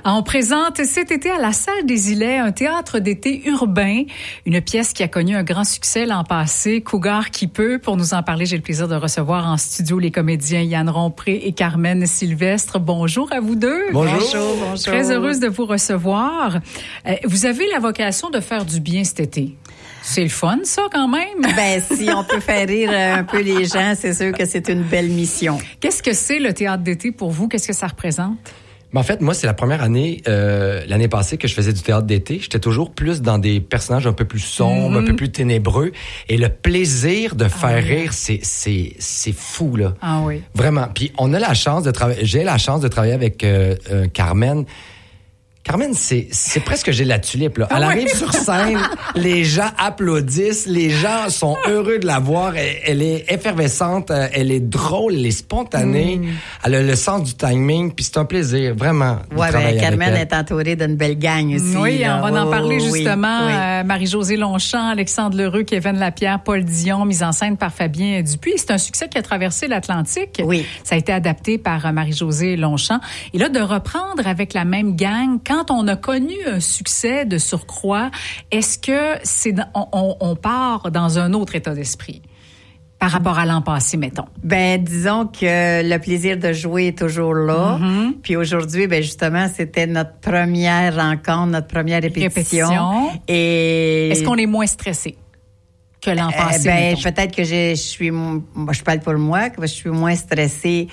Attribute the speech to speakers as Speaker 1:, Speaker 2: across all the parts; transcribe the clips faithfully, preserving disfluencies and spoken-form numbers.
Speaker 1: On présente cet été à la Salle des Îlets un théâtre d'été urbain, une pièce qui a connu un grand succès l'an passé, Cougar qui peut. Pour nous en parler, j'ai le plaisir de recevoir en studio les comédiens Yann Rompré et Carmen Sylvestre. Bonjour à vous deux.
Speaker 2: Bonjour. Bonjour, bonjour.
Speaker 1: Très heureuse de vous recevoir. Vous avez la vocation de faire du bien cet été. C'est le fun, ça, quand même.
Speaker 2: Ben, si on peut faire rire un peu les gens, c'est sûr que c'est une belle mission.
Speaker 1: Qu'est-ce que c'est le théâtre d'été pour vous? Qu'est-ce que ça représente?
Speaker 3: Ben en fait, moi, c'est la première année, euh, l'année passée, que je faisais du théâtre d'été. J'étais toujours plus dans des personnages un peu plus sombres, mm-hmm. un peu plus ténébreux. Et le plaisir de faire ah, oui. rire, c'est, c'est, c'est fou, là.
Speaker 1: Ah oui.
Speaker 3: Vraiment. Puis on a la chance de travailler, j'ai la chance de travailler avec euh, euh, Carmen. Carmen, c'est, c'est presque j'ai la tulipe, là. Elle ah arrive oui. sur scène, les gens applaudissent, les gens sont heureux de la voir. Elle, elle est effervescente, elle est drôle, elle est spontanée. Mm. Elle a le sens du timing, puis c'est un plaisir, vraiment, de
Speaker 2: ouais,
Speaker 3: travailler
Speaker 2: ben, Carmen
Speaker 3: avec elle.
Speaker 2: est entourée d'une belle gang aussi.
Speaker 1: Oui,
Speaker 2: là.
Speaker 1: on va
Speaker 2: oh,
Speaker 1: en parler justement.
Speaker 2: Oui, oui.
Speaker 1: Euh, Marie-Josée Longchamp, Alexandre L'Heureux, Kevin Lapierre, Paul Dion, mise en scène par Fabien Dupuis. C'est un succès qui a traversé l'Atlantique.
Speaker 2: Oui.
Speaker 1: Ça a été adapté par Marie-Josée Longchamp. Et là, de reprendre avec la même gang, quand on a connu un succès de surcroît, est-ce que c'est on, on, on part dans un autre état d'esprit par rapport à l'an passé, mettons?
Speaker 2: Ben, disons que le plaisir de jouer est toujours là. Mm-hmm. Puis aujourd'hui, ben justement, c'était notre première rencontre, notre première répétition. répétition. Et
Speaker 1: est-ce qu'on est moins stressé que l'an passé?
Speaker 2: Euh, ben,
Speaker 1: mettons? Peut-être
Speaker 2: que je suis, moi, je parle pour moi, que je suis moins stressée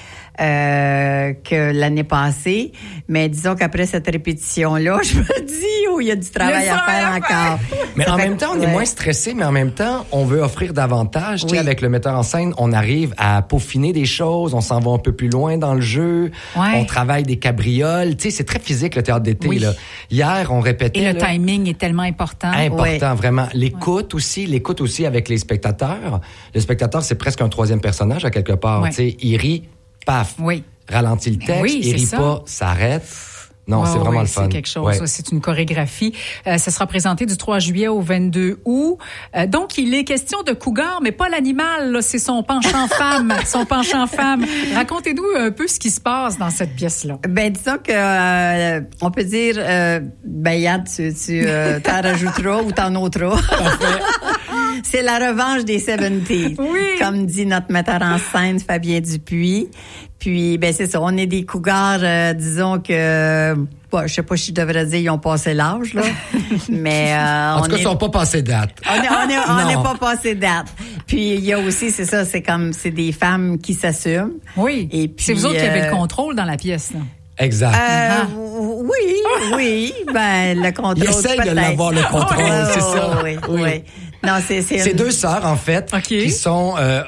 Speaker 2: euh, que l'année passée. Mais disons qu'après cette répétition-là, je me dis, oh, il y a du travail à faire encore.
Speaker 3: Mais
Speaker 2: ça
Speaker 3: en
Speaker 2: fait,
Speaker 3: même temps, on
Speaker 2: ouais.
Speaker 3: est moins stressé, mais en même temps, on veut offrir davantage. Oui. Tu sais, avec le metteur en scène, on arrive à peaufiner des choses, on s'en va un peu plus loin dans le jeu, ouais. on travaille des cabrioles. Tu sais, c'est très physique, le théâtre d'été. Oui. Là. Hier, on répétait...
Speaker 1: Et le
Speaker 3: là,
Speaker 1: timing est tellement important.
Speaker 3: Important, ouais. vraiment. L'écoute
Speaker 1: ouais.
Speaker 3: aussi, l'écoute aussi avec les spectateurs. Le spectateur, c'est presque un troisième personnage à quelque part. Ouais. Tu sais, il rit, paf,
Speaker 1: oui.
Speaker 3: ralentit le texte,
Speaker 1: oui,
Speaker 3: il rit
Speaker 1: ça.
Speaker 3: pas, s'arrête. Non, oh, c'est vraiment
Speaker 1: oui,
Speaker 3: le fun.
Speaker 1: C'est quelque chose.
Speaker 3: Ouais.
Speaker 1: Ça, c'est une chorégraphie. Euh, ça sera présenté du trois juillet au vingt-deux août. Euh, donc, il est question de cougar, mais pas l'animal. Là, c'est son penchant femme. Son penchant femme. Racontez-nous un peu ce qui se passe dans cette pièce-là.
Speaker 2: Ben, disons que euh, on peut dire, euh, ben Yann, tu, tu euh, t'en rajouteras ou t'en ôteras. C'est la revanche des soixante-dix.
Speaker 1: Oui.
Speaker 2: Comme dit notre metteur en scène, Fabien Dupuis. Puis, ben, c'est ça. On est des cougars, euh, disons que, bon, je sais pas si je devrais dire, ils ont passé l'âge, là. Mais, euh,
Speaker 3: en
Speaker 2: on
Speaker 3: tout cas,
Speaker 2: est...
Speaker 3: ils sont pas passés date.
Speaker 2: On est, on est, on n'est pas passé date. Puis, il y a aussi, c'est ça, c'est comme, c'est des femmes qui s'assument.
Speaker 1: Oui.
Speaker 2: Et puis,
Speaker 1: c'est vous autres
Speaker 2: euh...
Speaker 1: qui avez le contrôle dans la pièce, là.
Speaker 3: Exact.
Speaker 2: Euh, ah. Oui, oui. Ben, le contrôle.
Speaker 3: Il essaye de l'avoir, le contrôle,
Speaker 2: oh,
Speaker 3: c'est ça.
Speaker 2: Oui, oui. oui. Non, c'est, c'est,
Speaker 3: c'est
Speaker 2: une...
Speaker 3: deux sœurs, en fait,
Speaker 1: okay.
Speaker 3: qui sont, euh,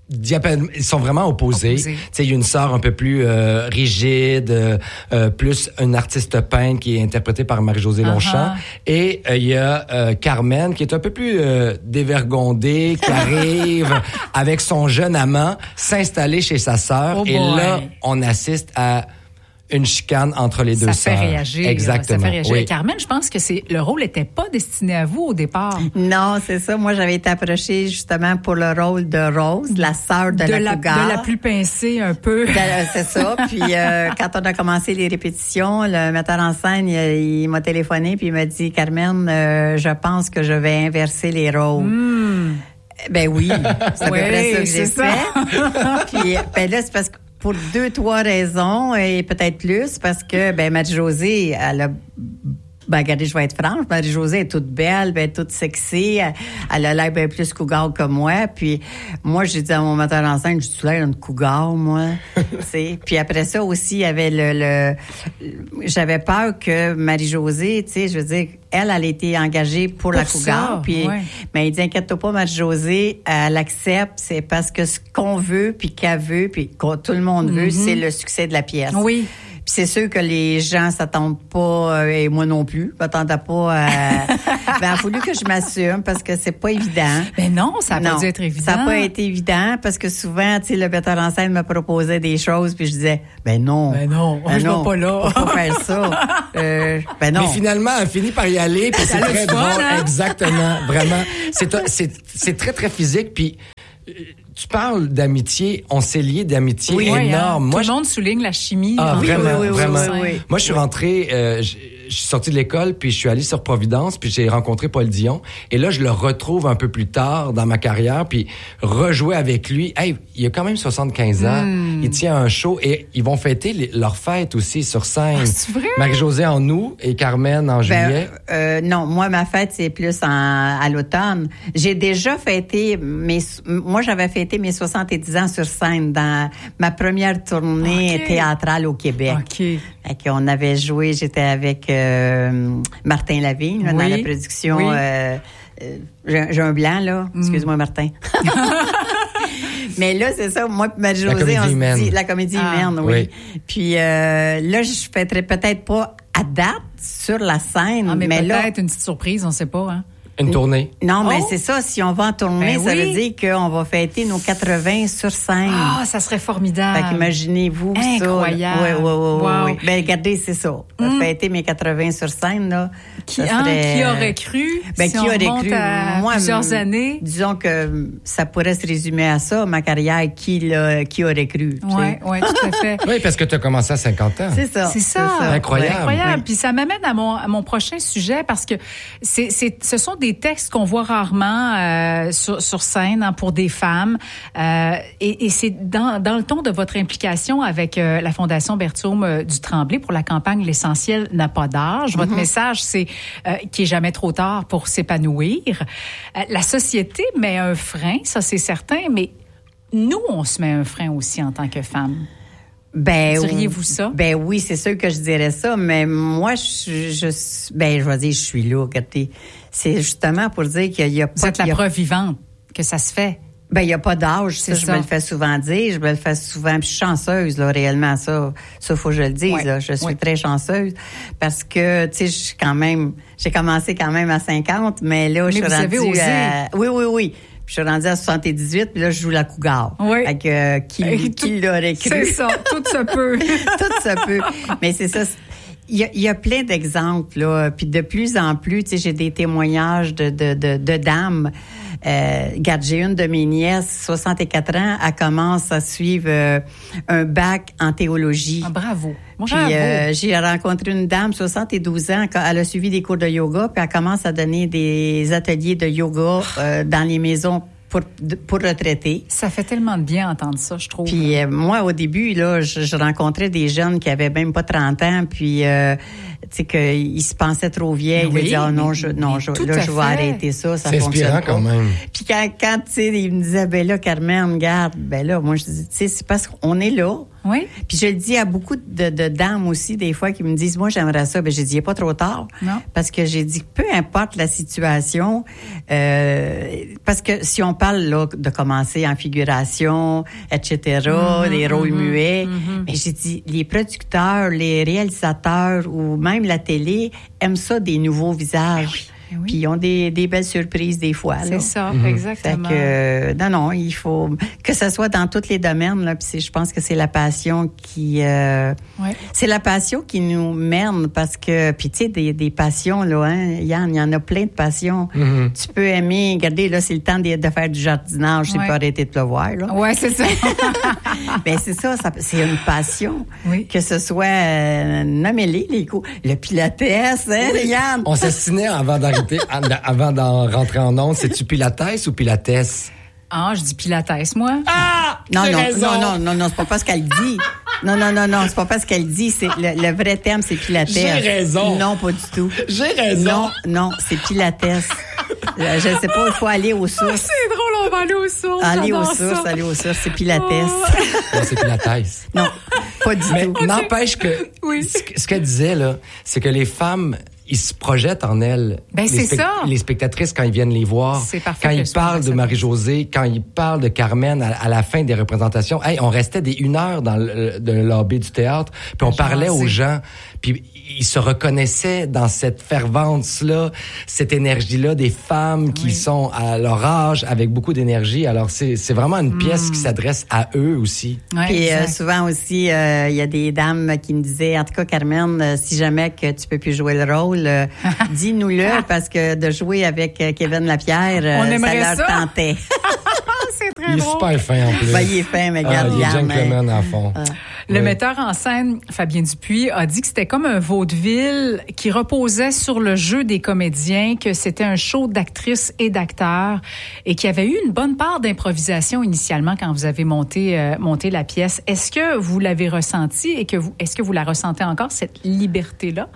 Speaker 3: ils sont vraiment opposés.
Speaker 1: Opposés.
Speaker 3: Tu sais, il y a une sœur un peu plus euh, rigide, euh, plus une artiste peintre qui est interprétée par Marie-Josée Longchamp. Uh-huh. Et il euh, y a euh, Carmen qui est un peu plus euh, dévergondée, qui arrive avec son jeune amant s'installer chez sa sœur.
Speaker 1: Oh
Speaker 3: et
Speaker 1: boy.
Speaker 3: Là, on assiste à une chicane entre les deux sœurs.
Speaker 1: Ça fait réagir.
Speaker 3: Exactement.
Speaker 1: Ça fait réagir.
Speaker 3: Oui.
Speaker 1: Carmen, je pense que c'est le rôle n'était pas destiné à vous au départ.
Speaker 2: Non, c'est ça. Moi, j'avais été approchée justement pour le rôle de Rose, la sœur de,
Speaker 1: de
Speaker 2: la,
Speaker 1: la
Speaker 2: cougar.
Speaker 1: De la plus pincée un peu.
Speaker 2: De, c'est ça. Puis euh, quand on a commencé les répétitions, le metteur en scène, il, il m'a téléphoné puis il m'a dit, Carmen, euh, je pense que je vais inverser les rôles.
Speaker 1: Mm.
Speaker 2: Ben oui, c'est à
Speaker 1: oui,
Speaker 2: peu près ça que j'ai
Speaker 1: ça.
Speaker 2: fait. Puis ben là, c'est parce que pour deux, trois raisons, et peut-être plus, parce que, ben, Marie-Josée, elle a, ben, regardez, je vais être franche, Marie-Josée est toute belle, ben, toute sexy, elle, elle a l'air bien plus cougar que moi, puis moi, j'ai dit à mon metteur en scène, j'ai-tu l'air d'une cougar, moi? Tu sais. Puis après ça aussi, il y avait le, le, le j'avais peur que Marie-Josée, tu sais, je veux dire, elle, elle a été engagée pour, pour la cougar. Puis,
Speaker 1: ouais.
Speaker 2: mais il dit, inquiète-toi pas, Marie-Josée, elle accepte, c'est parce que ce qu'on veut, puis qu'elle veut, puis que tout le monde veut, mm-hmm. c'est le succès de la pièce.
Speaker 1: Oui.
Speaker 2: Puis c'est sûr que les gens s'attendent pas, euh, et moi non plus, je m'attendais pas à... ben, il a fallu que je m'assume parce que c'est pas évident.
Speaker 1: Ben non, ça n'a
Speaker 2: pas
Speaker 1: dû être évident.
Speaker 2: Ça n'a pas été évident parce que souvent, tu sais, le metteur en scène me proposait des choses puis je disais, ben non.
Speaker 1: Ben non,
Speaker 2: ben
Speaker 1: je
Speaker 2: non,
Speaker 1: vais pas là.
Speaker 2: On peut pas faire ça. Euh, ben non.
Speaker 3: Mais finalement, elle finit par y aller puis c'est très drôle. Hein? Exactement, vraiment. C'est, c'est, c'est très, très physique puis... tu parles d'amitié, on s'est liés d'amitié
Speaker 1: oui,
Speaker 3: énorme.
Speaker 1: Hein?
Speaker 3: Moi,
Speaker 1: tout le monde souligne la chimie.
Speaker 3: Ah,
Speaker 1: oui,
Speaker 3: vraiment,
Speaker 1: oui, oui,
Speaker 3: vraiment.
Speaker 1: oui, oui.
Speaker 3: Moi, je suis rentré, euh, je, je suis sorti de l'école, puis je suis allé sur Providence, puis j'ai rencontré Paul Dion. Et là, je le retrouve un peu plus tard dans ma carrière, puis rejouer avec lui. Hey, il a quand même soixante-quinze ans. Mm. Il tient un show et ils vont fêter les, leur fête aussi sur scène.
Speaker 1: Ah, c'est vrai?
Speaker 3: Marie-Josée en août et Carmen en
Speaker 2: ben,
Speaker 3: juillet.
Speaker 2: Euh, non, moi, ma fête, c'est plus en, à l'automne. J'ai déjà fêté mes, moi, j'avais fêté mes soixante-dix ans sur scène dans ma première tournée okay. théâtrale au Québec.
Speaker 1: OK.
Speaker 2: Fait qu'on avait joué, j'étais avec euh, Martin Lavigne, là, oui. dans la production oui. euh, euh, j'ai, j'ai un blanc, là. Mm. Excuse-moi, Martin. Mais là, c'est ça, moi et Marie-Josée, on se
Speaker 3: humaine.
Speaker 2: dit la comédie ah, humaine, oui. oui. Puis euh, là, je fêterai peut-être pas à date sur la scène,
Speaker 1: ah, mais,
Speaker 2: mais
Speaker 1: peut-être
Speaker 2: là,
Speaker 1: une petite surprise, on sait pas, hein.
Speaker 3: Une tournée.
Speaker 2: Non,
Speaker 1: oh.
Speaker 2: mais c'est ça. Si on va en tournée,
Speaker 1: ben
Speaker 2: ça
Speaker 1: oui.
Speaker 2: veut dire qu'on va fêter nos quatre-vingts sur scène.
Speaker 1: Ah, ça serait formidable.
Speaker 2: Fait qu'imaginez-vous ça.
Speaker 1: Incroyable.
Speaker 2: Oui, oui, oui.
Speaker 1: Wow.
Speaker 2: Oui. Ben, regardez, c'est ça. Mm. Fêter mes quatre-vingts sur scène, là.
Speaker 1: Qui,
Speaker 2: ça
Speaker 1: serait...
Speaker 2: hein,
Speaker 1: qui aurait cru?
Speaker 2: Ben,
Speaker 1: si
Speaker 2: qui
Speaker 1: on
Speaker 2: aurait cru?
Speaker 1: À
Speaker 2: Moi,
Speaker 1: plusieurs années.
Speaker 2: Disons que ça pourrait se résumer à ça, ma carrière. Qui, l'a, qui aurait cru?
Speaker 1: Oui, oui, tout à fait.
Speaker 3: Oui, parce que tu as commencé à cinquante ans.
Speaker 2: C'est ça.
Speaker 1: C'est ça.
Speaker 2: C'est ça.
Speaker 3: Incroyable.
Speaker 1: Incroyable.
Speaker 2: Oui.
Speaker 1: Puis ça m'amène à mon, à mon prochain sujet parce que c'est, c'est, ce sont des textes qu'on voit rarement euh, sur, sur scène hein, pour des femmes. Euh, et, et c'est dans, dans le ton de votre implication avec euh, la Fondation Berthiaume euh, du Tremblay pour la campagne L'essentiel n'a pas d'âge. Votre mm-hmm. message, c'est euh, qu'il n'est jamais trop tard pour s'épanouir. Euh, la société met un frein, ça c'est certain, mais nous, on se met un frein aussi en tant que femme.
Speaker 2: Ben,
Speaker 1: diriez-vous ça?
Speaker 2: Ben oui, c'est sûr que je dirais ça, mais moi, je, je ben, je vais dire, je suis là, regardez. C'est justement pour dire qu'il y a pas...
Speaker 1: Vous êtes la preuve vivante que ça se fait.
Speaker 2: Ben, il n'y a pas d'âge, ça,
Speaker 1: c'est
Speaker 2: je
Speaker 1: ça.
Speaker 2: me le fais souvent dire, je me le fais souvent, puis je suis chanceuse, là, réellement, ça, ça, faut que je le dise,
Speaker 1: ouais.
Speaker 2: là, je suis
Speaker 1: ouais. très
Speaker 2: chanceuse, parce que, tu sais, je suis quand même, j'ai commencé quand même à cinquante, mais là, mais je suis rendue à... Oui, oui, oui. Puis je suis rendue à soixante-dix-huit, puis là, je joue la cougar.
Speaker 1: Oui.
Speaker 2: Avec, euh, qui, qui tout, l'aurait cru?
Speaker 1: C'est ça, tout se peut.
Speaker 2: Tout se peut. Mais c'est ça. Il y a, il y a plein d'exemples, là. Puis de plus en plus, tu sais, j'ai des témoignages de, de, de, de dames. Euh, regarde, j'ai une de mes nièces, soixante-quatre ans, elle commence à suivre euh, un bac en théologie.
Speaker 1: Ah, bravo.
Speaker 2: Puis
Speaker 1: bravo.
Speaker 2: Euh, j'ai rencontré une dame, soixante-douze ans, elle a suivi des cours de yoga, puis elle commence à donner des ateliers de yoga euh, dans les maisons pour pour retraités.
Speaker 1: Ça fait tellement de bien entendre ça, je trouve.
Speaker 2: Puis euh, moi, au début, là, je, je rencontrais des jeunes qui avaient même pas trente ans, puis euh, tu sais qu'ils se pensaient trop vieilles.
Speaker 1: Oui,
Speaker 2: ils disaient oh, non, je non, je, là, je vais arrêter ça, ça
Speaker 3: c'est
Speaker 2: fonctionne
Speaker 3: inspirant
Speaker 2: pas.
Speaker 3: quand même.
Speaker 2: Puis quand quand tu sais, ils me disaient ben là, Carmen, regarde, ben là, moi je dis, tu sais, c'est parce qu'on est là.
Speaker 1: Oui.
Speaker 2: Puis je le dis à beaucoup de, de dames aussi, des fois, qui me disent, moi, j'aimerais ça. Ben, j'ai dit, il n'est pas trop tard.
Speaker 1: Non.
Speaker 2: Parce que j'ai dit, peu importe la situation, euh, parce que si on parle, là, de commencer en figuration, et cetera, mm-hmm, les rôles mm-hmm, muets, mm-hmm. mais j'ai dit, les producteurs, les réalisateurs ou même la télé aiment ça, des nouveaux visages.
Speaker 1: Oui. Oui.
Speaker 2: Puis ils ont des, des belles surprises des fois.
Speaker 1: C'est
Speaker 2: là.
Speaker 1: ça,
Speaker 3: mm-hmm.
Speaker 1: exactement.
Speaker 2: Fait que, euh, non, non, il faut que ça soit dans tous les domaines. Là, puis c'est, je pense que c'est la passion qui... Euh,
Speaker 1: ouais.
Speaker 2: C'est la passion qui nous mène parce que... Puis tu sais, des, des passions, là, hein, Yann, il y en a plein de passions.
Speaker 3: Mm-hmm.
Speaker 2: Tu peux aimer... Regardez, là, c'est le temps de, de faire du jardinage.
Speaker 1: Ouais.
Speaker 2: C'est pas arrêter de pleuvoir, là.
Speaker 1: Ouais, c'est ça.
Speaker 2: Ben c'est ça, ça, c'est une passion.
Speaker 1: Oui.
Speaker 2: Que ce soit... Euh, nommez-les, les coups. Le pilates, hein, oui. Yann?
Speaker 3: On s'estinait avant d'arriver avant d'en rentrer en ondes, c'est-tu Pilates ou Pilates?
Speaker 1: Ah, je dis Pilates, moi.
Speaker 3: Ah!
Speaker 2: Non,
Speaker 3: J'ai
Speaker 2: non,
Speaker 3: raison.
Speaker 2: non, non, non, non, c'est pas parce qu'elle dit. Non, non, non, non, c'est pas parce qu'elle dit. C'est le, le vrai terme, c'est Pilates.
Speaker 3: J'ai raison.
Speaker 2: Non, pas du tout.
Speaker 3: J'ai raison.
Speaker 2: Non, non, c'est Pilates. Je sais pas, il faut aller aux sources.
Speaker 1: Ah, c'est drôle, on va aller aux sources.
Speaker 2: Aller aux
Speaker 1: sources,
Speaker 2: ça. aller aux sources, c'est Pilates.
Speaker 1: Oh.
Speaker 3: Non, c'est Pilates.
Speaker 2: Non, pas du
Speaker 3: Mais
Speaker 2: tout.
Speaker 3: okay. N'empêche que
Speaker 1: oui.
Speaker 3: ce, ce qu'elle disait, là, c'est que les femmes, ils se projettent en elles.
Speaker 1: Ben,
Speaker 3: les
Speaker 1: c'est ça.
Speaker 3: Les spectatrices, quand ils viennent les voir,
Speaker 1: c'est parfait
Speaker 3: quand ils parlent de Marie-Josée, quand ils parlent de Carmen à, à la fin des représentations, hey, on restait des une heure dans le, de le lobby du théâtre, puis on parlait
Speaker 1: Genre,
Speaker 3: aux gens, puis ils se reconnaissaient dans cette fervence-là, cette énergie-là des femmes qui
Speaker 1: oui.
Speaker 3: sont à leur âge avec beaucoup d'énergie. Alors, c'est, c'est vraiment une pièce
Speaker 1: mm.
Speaker 3: qui s'adresse à eux aussi.
Speaker 2: Ouais, puis euh, souvent aussi, il euh, y a des dames qui me disaient, en tout cas, Carmen, euh, si jamais que tu peux plus jouer le rôle, euh, dis-nous-le, parce que de jouer avec euh, Kevin Lapierre, euh,
Speaker 1: On aimerait
Speaker 2: ça leur
Speaker 1: ça.
Speaker 2: tentait.
Speaker 1: C'est très
Speaker 3: Il est
Speaker 1: drôle.
Speaker 3: super fin, en plus.
Speaker 2: Ben, il est fin, mais
Speaker 3: Ah,
Speaker 2: regarde,
Speaker 3: il est
Speaker 2: Yann,
Speaker 3: gentleman
Speaker 2: mais-
Speaker 3: à fond.
Speaker 2: Ah.
Speaker 1: Le
Speaker 3: Oui.
Speaker 1: metteur en scène, Fabien Dupuis, a dit que c'était comme un vaudeville qui reposait sur le jeu des comédiens, que c'était un show d'actrices et d'acteurs et qu'il y avait eu une bonne part d'improvisation initialement quand vous avez monté, euh, monté la pièce. Est-ce que vous l'avez ressenti et que vous, est-ce que vous la ressentez encore, cette liberté-là,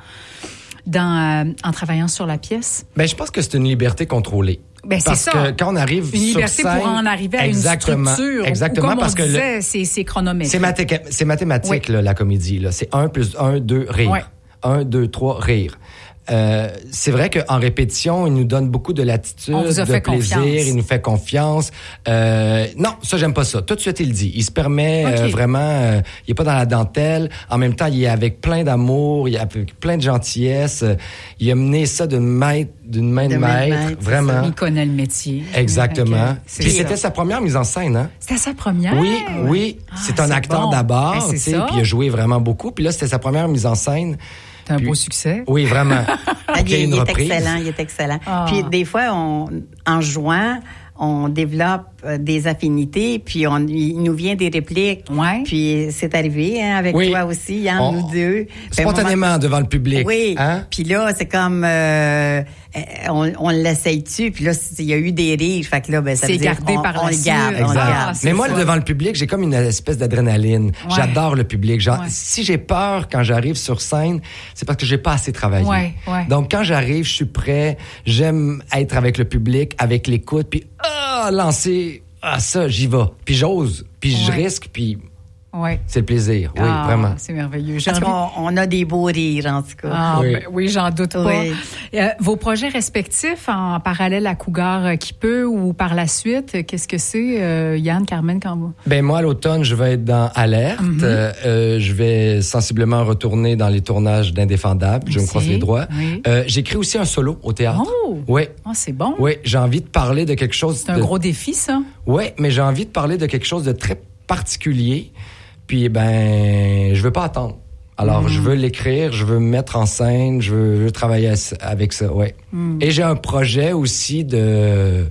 Speaker 1: dans, euh, en travaillant sur la pièce?
Speaker 3: Ben, je pense que c'est une liberté contrôlée.
Speaker 1: Ben, c'est
Speaker 3: parce
Speaker 1: ça.
Speaker 3: que quand on arrive
Speaker 1: Une
Speaker 3: sur
Speaker 1: liberté
Speaker 3: scène,
Speaker 1: pour en arriver à
Speaker 3: exactement,
Speaker 1: une structure.
Speaker 3: exactement,
Speaker 1: Ou comme
Speaker 3: parce
Speaker 1: on
Speaker 3: que le-
Speaker 1: disait, c'est, c'est chronométré.
Speaker 3: c'est, maté- c'est mathématique,
Speaker 1: Oui.
Speaker 3: là, la comédie. Là. C'est un plus un, deux, rire.
Speaker 1: Ouais.
Speaker 3: Un, deux, trois, rire. Euh, c'est vrai qu'en répétition, il nous donne beaucoup de latitude,
Speaker 1: On vous a
Speaker 3: de
Speaker 1: fait
Speaker 3: plaisir,
Speaker 1: confiance.
Speaker 3: il nous fait confiance. Euh, non, ça, j'aime pas ça. Tout de suite, il le dit. Il se permet
Speaker 1: OK.
Speaker 3: euh, vraiment... euh, il est pas dans la dentelle. En même temps, il est avec plein d'amour, il est avec plein de gentillesse. Euh, il a mené ça d'une main, d'une main de,
Speaker 2: De main de
Speaker 3: maître,
Speaker 2: maître, c'est
Speaker 3: vraiment.
Speaker 1: Il connaît le métier.
Speaker 3: Exactement.
Speaker 1: Ok, c'est
Speaker 3: Puis
Speaker 1: ça.
Speaker 3: c'était sa première mise en scène, hein?
Speaker 1: C'était sa première?
Speaker 3: Oui, oui.
Speaker 1: Ah,
Speaker 3: c'est un
Speaker 1: c'est
Speaker 3: acteur
Speaker 1: bon.
Speaker 3: d'abord,
Speaker 1: Ben, c'est
Speaker 3: tu sais,
Speaker 1: ça.
Speaker 3: puis il a joué vraiment beaucoup. Puis là, c'était sa première mise en scène.
Speaker 1: C'est un
Speaker 3: Puis-
Speaker 1: beau succès.
Speaker 3: Oui, vraiment.
Speaker 2: Ah, il,
Speaker 3: Puis il y a
Speaker 2: est-
Speaker 3: une
Speaker 2: il est
Speaker 3: reprise.
Speaker 2: excellent, il est excellent.
Speaker 1: Ah.
Speaker 2: Puis des fois, on, en jouant, on développe euh, des affinités, puis on, il nous vient des répliques.
Speaker 1: Ouais.
Speaker 2: Puis c'est arrivé hein, avec
Speaker 3: Oui.
Speaker 2: toi aussi, Yann,
Speaker 3: On-
Speaker 2: nous deux. Puis à un moment-
Speaker 3: Spontanément devant le public.
Speaker 2: Oui.
Speaker 3: Hein?
Speaker 2: Puis là, c'est comme euh, euh, on, on l'essaye-tu, puis là, c'est- il y a eu des rires, fait que là, ben ça
Speaker 1: C'est
Speaker 2: veut dire
Speaker 1: gardé
Speaker 2: on,
Speaker 1: par
Speaker 2: on
Speaker 1: la
Speaker 2: le
Speaker 1: suite.
Speaker 2: garde, on le
Speaker 1: Exact.
Speaker 2: garde.
Speaker 1: Ah, c'est
Speaker 3: Mais moi,
Speaker 1: fun.
Speaker 3: devant le public, j'ai comme une espèce d'adrénaline.
Speaker 1: Ouais.
Speaker 3: J'adore le public. Genre,
Speaker 1: Ouais.
Speaker 3: Si j'ai peur quand j'arrive sur scène, c'est parce que j'ai pas assez travaillé.
Speaker 1: Ouais, ouais.
Speaker 3: Donc, quand j'arrive, je suis prêt. J'aime être avec le public, avec l'écoute, puis ah, lancer, ah ça, j'y vais. Puis j'ose, puis je
Speaker 1: Ouais.
Speaker 3: risque, puis
Speaker 1: Ouais.
Speaker 3: c'est le plaisir. Oui,
Speaker 1: Ah,
Speaker 3: vraiment.
Speaker 1: C'est merveilleux. J'ai
Speaker 2: Parce
Speaker 1: envie-
Speaker 2: qu'on on a des beaux rires, en tout cas.
Speaker 1: Ah,
Speaker 3: Oui.
Speaker 1: ben oui, j'en doute pas.
Speaker 2: Oui.
Speaker 1: Euh, vos projets respectifs en parallèle à Cougar euh, qui peut ou par la suite, qu'est-ce que c'est, euh, Yann, Carmen, quand vous...
Speaker 3: Ben moi, à l'automne, je vais être dans Alerte.
Speaker 1: Mm-hmm.
Speaker 3: Euh, euh, je vais sensiblement retourner dans les tournages d'Indéfendables. Je me
Speaker 1: Aussi,
Speaker 3: croise les doigts.
Speaker 1: oui.
Speaker 3: Euh, J'écris aussi un solo au théâtre.
Speaker 1: Oh!
Speaker 3: Oui.
Speaker 1: Ah, c'est bon.
Speaker 3: Oui, j'ai envie de parler de quelque chose.
Speaker 1: C'est un
Speaker 3: de...
Speaker 1: gros défi, ça.
Speaker 3: Oui, mais j'ai envie de parler de quelque chose de très particulier. Puis, ben, je veux pas attendre. Alors,
Speaker 1: Mm.
Speaker 3: je veux l'écrire, je veux me mettre en scène, je veux, je veux travailler à- avec ça, ouais.
Speaker 1: Mm.
Speaker 3: Et j'ai un projet aussi de,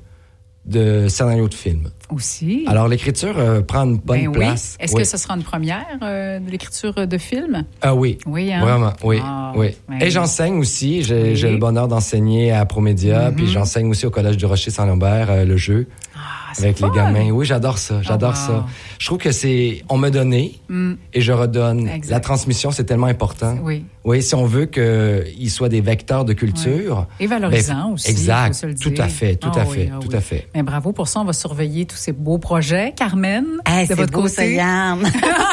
Speaker 3: de scénario de film.
Speaker 1: Aussi.
Speaker 3: Alors, l'écriture euh, prend une bonne
Speaker 1: Ben oui.
Speaker 3: place.
Speaker 1: Est-ce
Speaker 3: Oui.
Speaker 1: que ce sera une première euh, de l'écriture de film?
Speaker 3: Ah oui.
Speaker 1: Oui, hein?
Speaker 3: Vraiment, oui.
Speaker 1: Ah,
Speaker 3: oui.
Speaker 1: ben
Speaker 3: Et
Speaker 1: oui.
Speaker 3: j'enseigne aussi. J'ai
Speaker 1: Oui. Mm-hmm.
Speaker 3: j'ai le bonheur d'enseigner à Promédia, puis j'enseigne aussi au Collège du Rocher-Saint-Lambert euh, le jeu.
Speaker 1: Ah, c'est
Speaker 3: Avec
Speaker 1: fun.
Speaker 3: les gamins. Oui, j'adore ça. J'adore
Speaker 1: Oh, wow.
Speaker 3: ça. Je trouve que c'est... On m'a donné
Speaker 1: Mm.
Speaker 3: et je redonne.
Speaker 1: Exact.
Speaker 3: La transmission, c'est tellement important.
Speaker 1: Oui.
Speaker 3: Oui, si on veut qu'ils soient des vecteurs de culture...
Speaker 1: Et valorisant
Speaker 3: ben,
Speaker 1: aussi.
Speaker 3: Exact.
Speaker 1: faut se le
Speaker 3: Tout
Speaker 1: dire.
Speaker 3: à fait, tout
Speaker 1: Ah
Speaker 3: à
Speaker 1: oui,
Speaker 3: fait,
Speaker 1: ah
Speaker 3: tout
Speaker 1: oui.
Speaker 3: à fait.
Speaker 1: Mais bravo pour ça. On va surveiller tous ces beaux projets. Carmen,
Speaker 2: Hey,
Speaker 1: de
Speaker 2: c'est
Speaker 1: votre
Speaker 2: beau,
Speaker 1: côté.
Speaker 2: ça, Yann.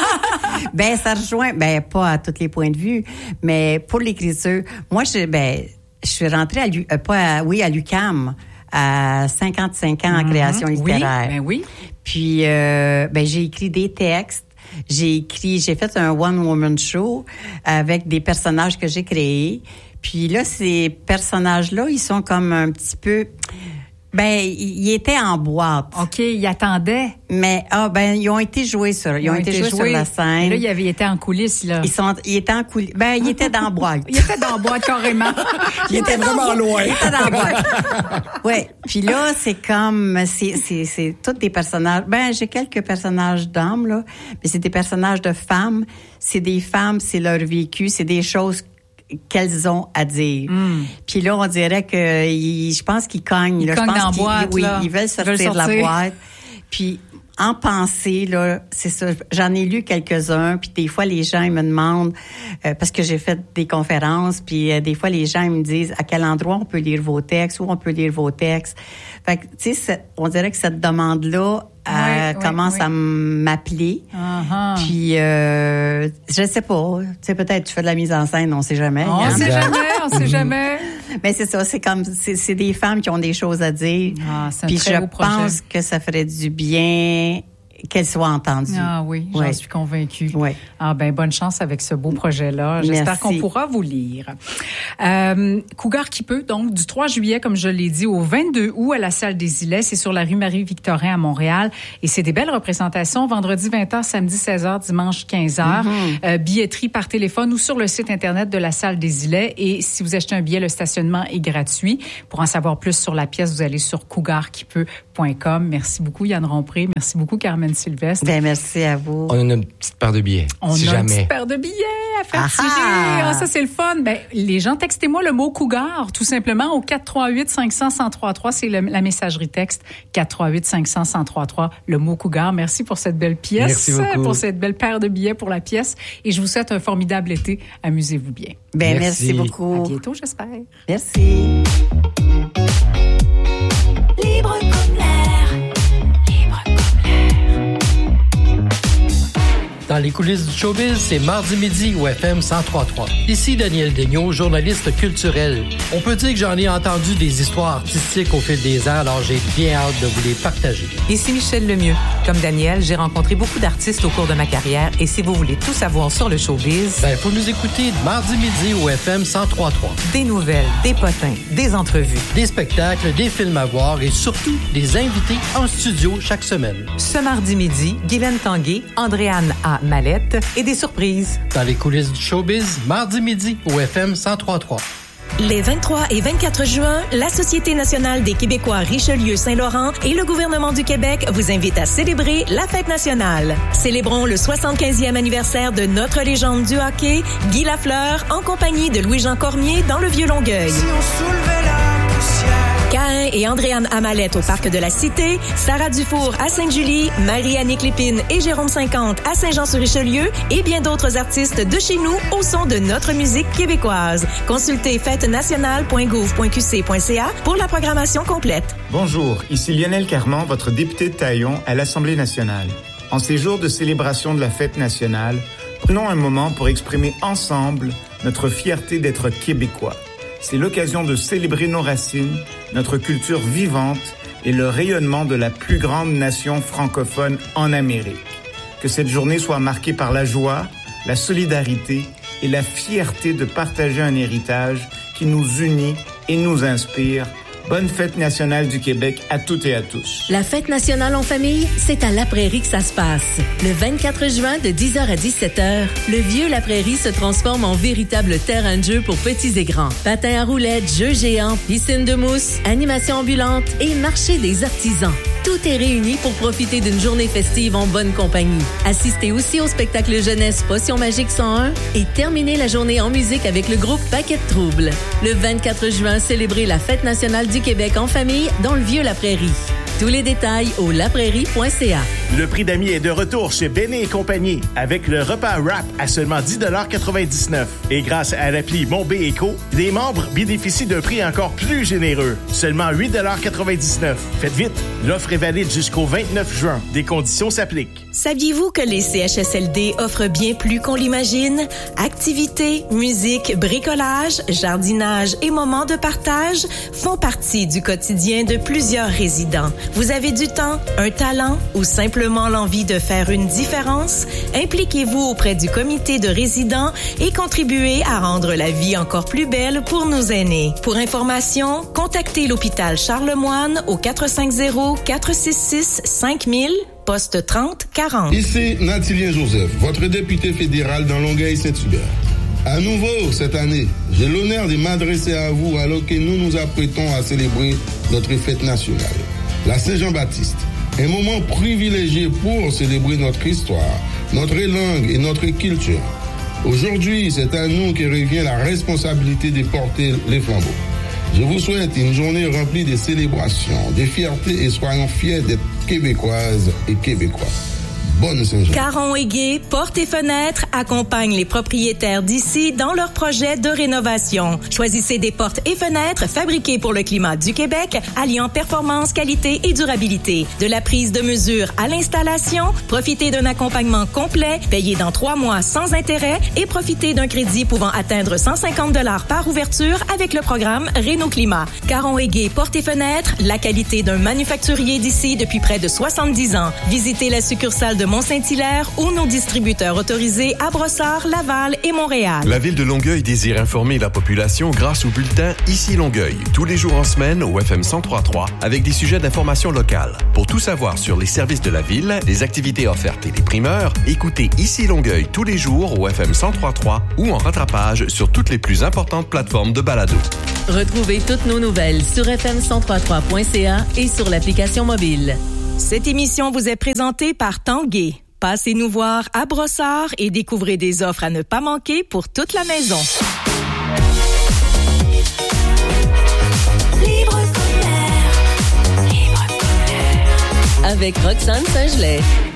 Speaker 2: ben, ça rejoint, ben, pas à tous les points de vue, mais pour l'écriture, moi, je, ben, je suis rentrée à, l'U- euh, pas à- oui, à l'U Q A M, à cinquante-cinq ans en création
Speaker 1: Oui,
Speaker 2: littéraire.
Speaker 1: ben oui.
Speaker 2: Puis, euh, ben, j'ai écrit des textes. J'ai écrit, j'ai fait un one-woman show avec des personnages que j'ai créés. Puis là, ces personnages-là, ils sont comme un petit peu... Ben, ils étaient en boîte.
Speaker 1: OK, il attendait.
Speaker 2: Mais, ah, ben, ils ont été joués sur, ils, ont, été, joués, sur la
Speaker 1: Et
Speaker 2: scène.
Speaker 1: là, il avait été en coulisses, là.
Speaker 2: Ils sont, ils étaient en coulisses. Ben, ils étaient dans la boîte.
Speaker 1: Il était dans la boîte carrément.
Speaker 3: Il était vraiment loin.
Speaker 2: Ils étaient dans la boîte. Ouais. Puis là, c'est comme, c'est, c'est, c'est tous des personnages. Ben, j'ai quelques personnages d'hommes, là. Mais c'est des personnages de femmes. C'est des femmes, c'est leur vécu, c'est des choses qu'elles ont à dire.
Speaker 1: Mm.
Speaker 2: Puis là, on dirait que, ils- je pense qu'ils cognent.
Speaker 1: Ils
Speaker 2: là. Je
Speaker 1: cognent
Speaker 2: pense
Speaker 1: dans la
Speaker 2: qu'ils-
Speaker 1: boîte,
Speaker 2: oui,
Speaker 1: là.
Speaker 2: ils veulent
Speaker 1: Ils
Speaker 2: sortir,
Speaker 1: veulent
Speaker 2: de la
Speaker 1: sortir.
Speaker 2: boîte. Puis, en pensée, là, c'est ça. J'en ai lu quelques-uns, puis des fois, les gens, ils me demandent, euh, parce que j'ai fait des conférences, puis euh, des fois, les gens, ils me disent à quel endroit on peut lire vos textes, où on peut lire vos textes. Fait que, tu sais, c'est- on dirait que cette demande-là euh,
Speaker 1: Ouais, ouais,
Speaker 2: commence
Speaker 1: ouais.
Speaker 2: à m'appeler.
Speaker 1: Uh-huh.
Speaker 2: Puis, euh, je sais pas, tu sais, peut-être tu fais de la mise en scène, on sait jamais.
Speaker 1: On
Speaker 2: Yann.
Speaker 1: sait
Speaker 3: Exact.
Speaker 1: jamais, on sait jamais.
Speaker 2: Mais c'est ça, c'est comme, c'est, c'est des femmes qui ont des choses à dire.
Speaker 1: Ah, c'est un
Speaker 2: Puis
Speaker 1: très
Speaker 2: je
Speaker 1: beau projet.
Speaker 2: pense que ça ferait du bien qu'elle soit entendue.
Speaker 1: Ah oui, j'en
Speaker 2: ouais.
Speaker 1: suis convaincue.
Speaker 2: Ouais.
Speaker 1: Ah ben bonne chance avec ce beau projet-là. J'espère
Speaker 2: Merci.
Speaker 1: qu'on pourra vous lire. Euh, Cougar qui peut, donc du trois juillet, comme je l'ai dit, au vingt-deux août à la Salle des Îlets. C'est sur la rue Marie-Victorin à Montréal. Et c'est des belles représentations. Vendredi vingt heures, samedi seize heures, dimanche quinze heures. Mm-hmm. Euh, billetterie par téléphone ou sur le site Internet de la Salle des Îlets. Et si vous achetez un billet, le stationnement est gratuit. Pour en savoir plus sur la pièce, vous allez sur cougar qui peut point com. Merci beaucoup, Yann Rompré. Merci beaucoup, Carmen Sylvestre.
Speaker 2: Ben, merci à vous.
Speaker 3: On a une petite paire de billets.
Speaker 1: On
Speaker 3: si
Speaker 1: a
Speaker 3: jamais.
Speaker 1: une petite paire de billets à faire
Speaker 2: Ah
Speaker 1: tirer. Ah, ça, c'est le fun. Ben, les gens, textez-moi le mot Cougar, tout simplement, au quatre trois huit cinq cents un zéro trois trois. C'est le, la messagerie texte quatre trois huit cinq cents un zéro trois trois, le mot Cougar. Merci pour cette belle pièce.
Speaker 3: Merci beaucoup.
Speaker 1: Pour cette belle paire de billets pour la pièce. Et je vous souhaite un formidable été. Amusez-vous bien.
Speaker 2: Ben, merci, merci beaucoup.
Speaker 1: À bientôt, j'espère.
Speaker 2: Merci.
Speaker 4: Libre comme l'air. Libre comme l'air.
Speaker 5: Dans les coulisses du showbiz, c'est mardi midi au F M cent trois point trois. Ici Daniel Daigneault, journaliste culturel. On peut dire que j'en ai entendu des histoires artistiques au fil des ans, alors j'ai bien hâte de vous les partager.
Speaker 6: Ici Michel Lemieux. Comme Daniel, j'ai rencontré beaucoup d'artistes au cours de ma carrière et si vous voulez tout savoir sur le showbiz,
Speaker 5: ben, faut nous écouter mardi midi au F M cent trois point trois.
Speaker 6: Des nouvelles, des potins, des entrevues,
Speaker 5: des spectacles, des films à voir et surtout des invités en studio chaque semaine.
Speaker 6: Ce mardi midi, Guylaine Tanguay, Andréane A. Mallette et des surprises.
Speaker 5: Dans les coulisses du showbiz, mardi midi au F M cent trois point trois.
Speaker 4: Les vingt-trois et vingt-quatre juin, la Société nationale des Québécois Richelieu-Saint-Laurent et le gouvernement du Québec vous invitent à célébrer la fête nationale. Célébrons le soixante-quinzième anniversaire de notre légende du hockey, Guy Lafleur, en compagnie de Louis-Jean Cormier dans le Vieux-Longueuil. Si on soulevait la poussière. Caïn et Andréane Amalette au Parc de la Cité, Sarah Dufour à Sainte-Julie, Marie-Annick Lépine et Jérôme cinquante à Saint-Jean-sur-Richelieu et bien d'autres artistes de chez nous au son de notre musique québécoise. Consultez fête nationale point gouv point q c point c a pour la programmation complète.
Speaker 7: Bonjour, ici Lionel Carman, votre député de Taillon à l'Assemblée nationale. En ces jours de célébration de la fête nationale, prenons un moment pour exprimer ensemble notre fierté d'être Québécois. C'est l'occasion de célébrer nos racines, notre culture vivante et le rayonnement de la plus grande nation francophone en Amérique. Que cette journée soit marquée par la joie, la solidarité et la fierté de partager un héritage qui nous unit et nous inspire. Bonne fête nationale du Québec à toutes et à tous.
Speaker 8: La fête nationale en famille, c'est à La Prairie que ça se passe. Le vingt-quatre juin de dix heures à dix-sept heures, le vieux La Prairie se transforme en véritable terrain de jeu pour petits et grands. Patins à roulettes, jeux géants, piscine de mousse, animation ambulante et marché des artisans. Tout est réuni pour profiter d'une journée festive en bonne compagnie. Assistez aussi au spectacle jeunesse Potion Magique cent un et terminez la journée en musique avec le groupe Paquet de Troubles. Le vingt-quatre juin, célébrez la fête nationale du Québec en famille dans le vieux La Prairie. Tous les détails au laprairie point c a.
Speaker 9: Le prix d'amis est de retour chez Béné et compagnie avec le repas wrap à seulement dix dollars quatre-vingt-dix-neuf. Et grâce à l'appli Mon B Éco, les membres bénéficient d'un prix encore plus généreux, seulement huit dollars quatre-vingt-dix-neuf. Faites vite, l'offre est valide jusqu'au vingt-neuf juin. Des conditions s'appliquent.
Speaker 4: Saviez-vous que les C H S L D offrent bien plus qu'on l'imagine? Activités, musique, bricolage, jardinage et moments de partage font partie du quotidien de plusieurs résidents. Vous avez du temps, un talent ou simplement l'envie de faire une différence? Impliquez-vous auprès du comité de résidents et contribuez à rendre la vie encore plus belle pour nos aînés. Pour information, contactez l'hôpital Charlemagne au quatre cinq zéro, quatre six six, cinq mille, poste trente quarante.
Speaker 10: Ici Nathilien Joseph, votre député fédéral dans Longueuil-Saint-Hubert. À nouveau, cette année, j'ai l'honneur de m'adresser à vous alors que nous nous apprêtons à célébrer notre fête nationale. La Saint-Jean-Baptiste, un moment privilégié pour célébrer notre histoire, notre langue et notre culture. Aujourd'hui, c'est à nous que revient la responsabilité de porter les flambeaux. Je vous souhaite une journée remplie de célébrations, de fierté et soyons fiers d'être Québécoises et Québécois. bonne Saint-Jean.
Speaker 4: Caron et Gay, portes et fenêtres, accompagnent les propriétaires d'ici dans leurs projets de rénovation. Choisissez des portes et fenêtres fabriquées pour le climat du Québec, alliant performance, qualité et durabilité. De la prise de mesure à l'installation, profitez d'un accompagnement complet, payé dans trois mois sans intérêt et profitez d'un crédit pouvant atteindre cent cinquante dollars par ouverture avec le programme Réno Climat. Caron et Gay, portes et fenêtres, la qualité d'un manufacturier d'ici depuis près de soixante-dix ans. Visitez la succursale de Mont-Saint-Hilaire ou nos distributeurs autorisés à Brossard, Laval et Montréal.
Speaker 11: La Ville de Longueuil désire informer la population grâce au bulletin Ici Longueuil, tous les jours en semaine au F M cent trois point trois avec des sujets d'information locale. Pour tout savoir sur les services de la Ville, les activités offertes et les primeurs, écoutez Ici Longueuil tous les jours au F M cent trois point trois ou en rattrapage sur toutes les plus importantes plateformes de balado.
Speaker 8: Retrouvez toutes nos nouvelles sur f m cent trois point trois point c a et sur l'application mobile.
Speaker 4: Cette émission vous est présentée par Tanguay. Passez nous voir à Brossard et découvrez des offres à ne pas manquer pour toute la maison.
Speaker 8: Libre Libre Avec Roxane Saint-Gelais.